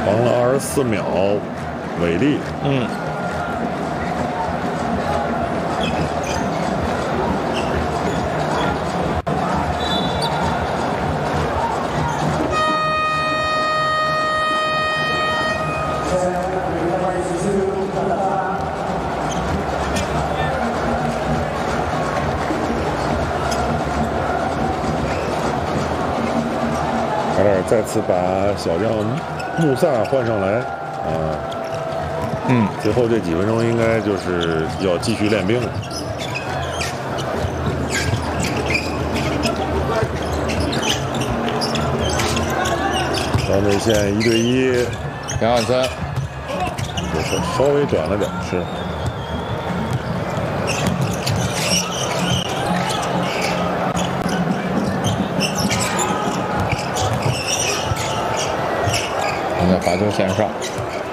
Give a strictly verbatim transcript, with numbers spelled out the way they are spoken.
防了二十四秒，伟力。 嗯。 卡塔尔再次把小将穆萨换上来啊， 嗯， 最后这几分钟应该就是要继续练兵了。到内线一对一， 两万三， 就是稍微短了点，是。 现在罚球线上。